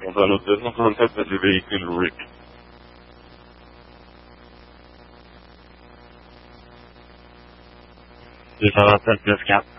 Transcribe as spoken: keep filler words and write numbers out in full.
On va noter deux cent trente-sept du véhicule Rick. deux cent vingt-sept plus quatre.